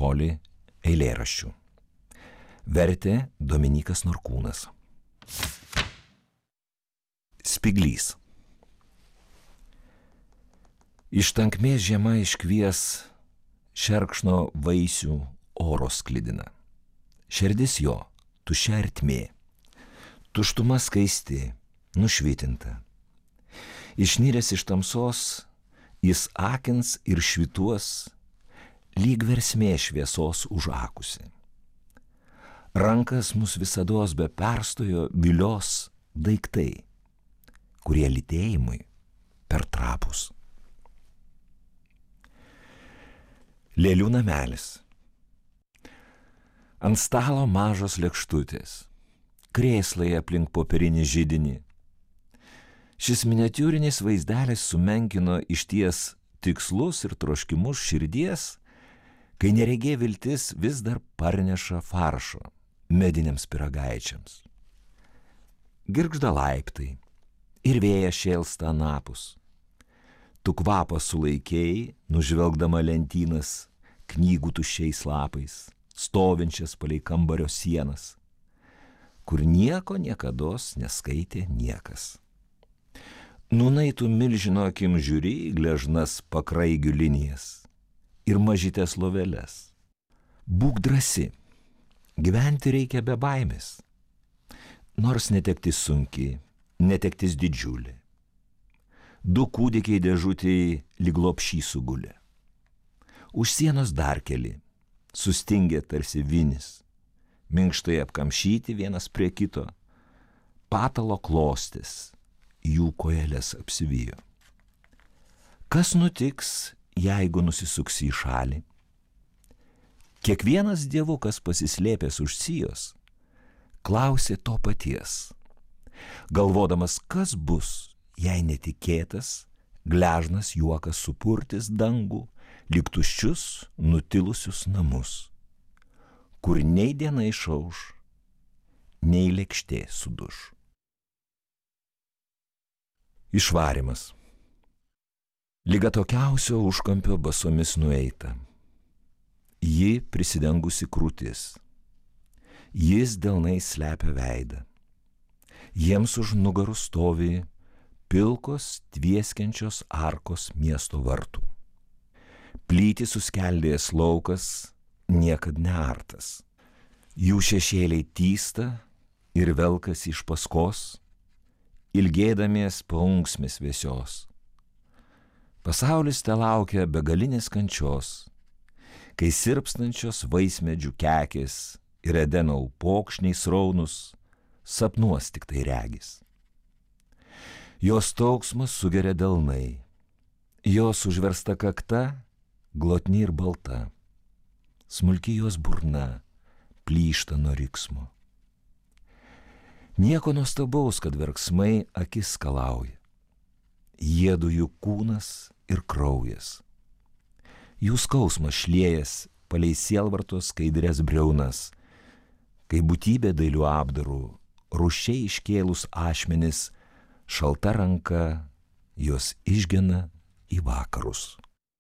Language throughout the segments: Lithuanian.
Poli eilėraščių. Vertė Dominykas Norkūnas. Spyglys. Iš tankmės žiema iškvies šerkšno vaisių oro sklidiną. Širdis jo tuščia ertmė, tuštuma skaisti, nušvitinta. Išnyręs iš tamsos, jis akins ir švituos, lyg versmė šviesos užakusi. Rankas mus visados be perstojo vilios daiktai, kurie lytėjimui per trapus. Lėlių namelis. Ant stalo mažos lėkštutės, krėslai aplink popierinį židinį. Šis miniatiūrinis vaizdelis sumenkino išties tikslus ir troškimus širdies, kai neregė viltis vis dar parneša faršo mediniams pyragaičiams. Girgžda laiptai ir vėjas šėlsta anapus. Tu kvapą sulaikėjai, nužvelgdama lentynas knygų tuščiais lapais, stovinčias palei kambario sienas, kur nieko niekados neskaitė niekas. Nūnai tu milžino akim žiūri į gležnas pakraigių linijas ir mažytės loveles. Būk drąsi, gyventi reikia be baimės, nors netektis sunki, netektis didžiulė. 2 kūdikiai dėžutėj lyg lopšy sugulė. Už sienos dar keli, sustingė tarsi vinis, minkštai apkamšyti vienas prie kito, patalo klostis, jų kojelės apsivijo. Kas nutiks, jeigu nusisuksi į šalį? Kiekvienas dievukas pasislėpęs už sijos, klausė to paties, galvodamas, kas bus, jei netikėtas, gležnas juokas supurtis dangų, lyg tuščius, nutilusius namus, kur nei diena išauš, nei lėkštė suduš. Išvarymas. Lyg atokiausio užkampio basomis nueita. Ji prisidengusi krūtis. Jis delnais slepia veidą. Jiems už nugarų stovi pilkos tvieskiančios arkos miesto vartų. Plyti suskeldėjęs laukas niekad neartas. Jų šešėliai tysta ir velkas iš paskos, ilgėdamies paunksmės vėsios. Pasaulis te laukia begalinės kančios, kai sirpstančios vaismedžių kekės ir Edeno upokšniai sraunus sapnuos tik tai regis. Jos tauksmas sugeria delnai, jos užversta kakta, glotni ir balta, smulki jos burna plyšta nuo riksmo. Nieko nuostabaus, kad verksmai akis skalauja, jiedu jų kūnas ir kraujas. Jų skausmas šliejas palei sielvartos skaidrės briaunas, kai būtybė dailių apdarų, rūsčiai iškėlus ašmenis, šalta ranka jos išgena į vakarus.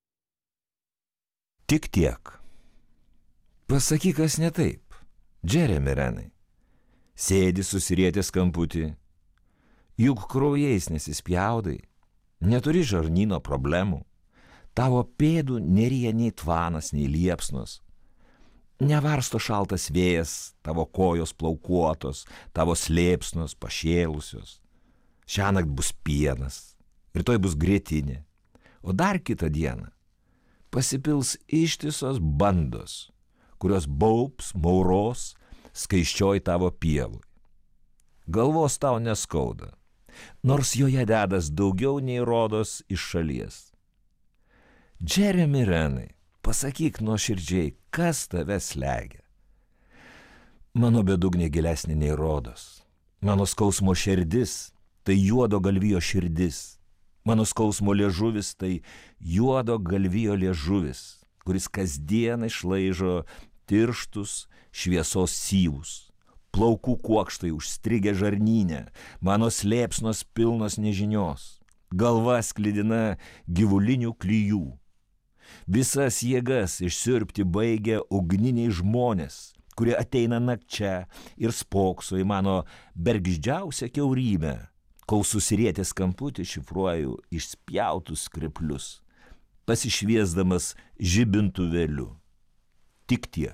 Tik tiek. Pasakyk, kas ne taip, Džeremi Renai. Sėdi susirietęs kamputį, juk kraujais nesispjaudai, neturi žarnyno problemų, tavo pėdų neryja nei tvanas, nei liepsnos. Nevarsto šaltas vėjas, tavo kojos plaukuotos, tavo slėpsnos pašėlusios. Šiąnakt bus pienas, rytoj bus grietinė, o dar kitą dieną pasipils ištisos bandos, kurios baubs, mauros, skaiščioj tavo pievui. Galvos tau neskauda, nors joje dedas daugiau nei rodos iš šalies. Džeremi Renai, pasakyk nuoširdžiai, kas tave slegia. Mano bedugnė gilesnė nei rodos, mano skausmo širdis tai juodo galvijo širdis, mano skausmo liežuvis tai juodo galvijo liežuvis, kuris kasdien išlaižo tirštus šviesos syvus, plaukų kuokštai užstrigę žarnyne, mano slėpsnos pilnos nežinios, galva sklidina gyvulinių klijų. Visas jėgas išsiurbti baigia ugniniai žmonės, kurie ateina nakčia ir spokso į mano bergždžiausią kiaurymę, kol susirietęs kamputį šifruoju išspjautus skreplius, pasišviesdamas žibintuvėliu. Tik tiek.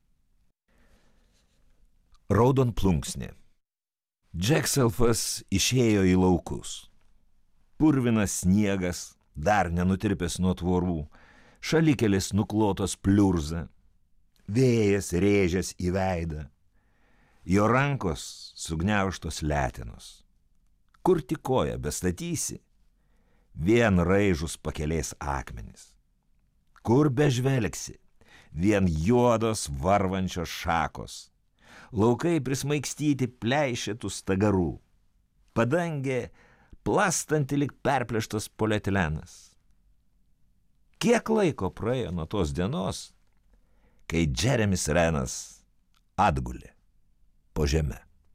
Raudonplunksnė. Džekselfas išėjo į laukus. Purvinas sniegas, dar nenutirpęs nuo tvorų, šalikelis nuklotos pliurza, vėjas rėžęs į veidą, jo rankos sugniaužtos letenos. Kur tik koją bestatysi, vien raižus pakelės akmenys. Kur bežvelgsi, vien juodos varvančios šakos, laukai prismaigstyti pleišėtų stagarų, padangė plastanti lyg perplėštas polietilenas. Kiek laiko praėjo nuo tos dienos, kai Džeremis Renas atgulė po žeme.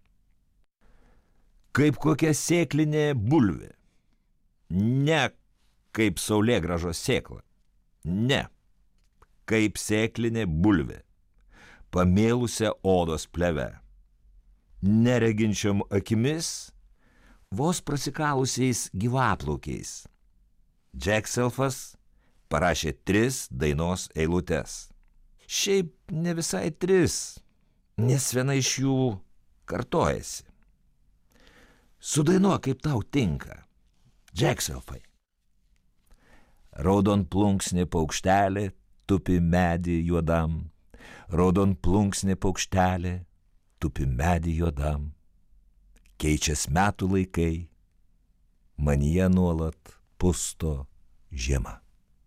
Kaip kokia sėklinė bulvė, ne kaip saulėgrąžos sėkla, ne, kaip sėklinė bulvė, pamėlusią odos pleve, nereginčiom akimis, vos prasikalusiais gyvaplaukiais. Džekselfas parašė 3 dainos eilutes. Šiaip ne visai 3, nes viena iš jų kartojasi. Sudainuok, kaip tau tinka, Džekselfai. Raudonplunksnė paukštelė tupi medį juodam, raudonplunksnė paukštelė tupi medį juodam. Keičias metų laikai, manyje nuolat pusto žiema.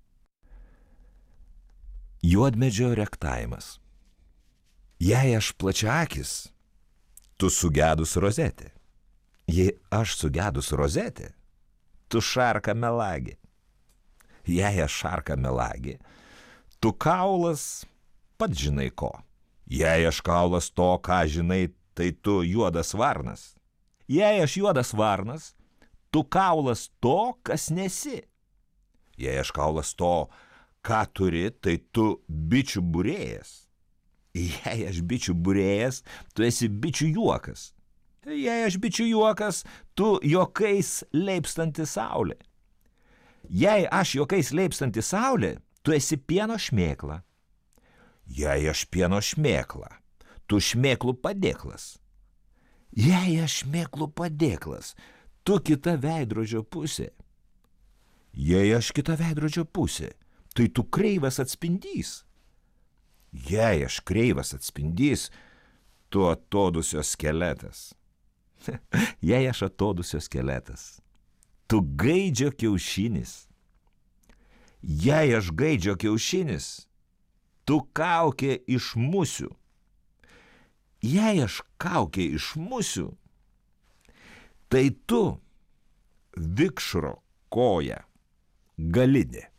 Juodmedžio rektavimas. Jei aš plačiaakis, tu sugedus rozetė. Jei aš sugedus rozetė, tu šarka melagė. Jei aš šarka melagė, tu kaulas pats žinai ko. Jei aš kaulas to, ką žinai, tai tu juodas varnas. Jei aš juodas varnas, tu kaulas to, kas nesi. Jei aš kaulas to, ką turi, tai tu bičių būrėjas. Jei aš bičių būrėjas, tu esi bičių juokas. Jei aš bičių juokas, tu juokais leipstanti saulė. Jei aš juokais leipstanti saulė, tu esi pieno šmėkla. Jei aš pieno šmėkla, tu šmėklų padėklas. Jei aš šmėklų padėklas, tu kita veidrodžio pusė. Jei aš kita veidrodžio pusė, tai tu kreivas atspindys. Jei aš kreivas atspindys, tu atodusio skeletas. Jei aš atodusio skeletas, tu gaidžio kiaušinis. Jei aš gaidžio kiaušinis, tu kaukė iš musių. Jei aš kaukė iš musių, tai tu vikšro koja galinė.